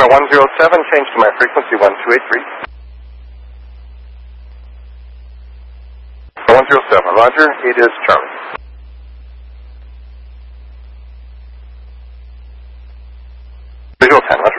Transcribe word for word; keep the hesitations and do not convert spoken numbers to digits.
Tower one zero seven, change to my frequency one two eight three. one zero seven, roger, it is Charlie. Visual ten, roger.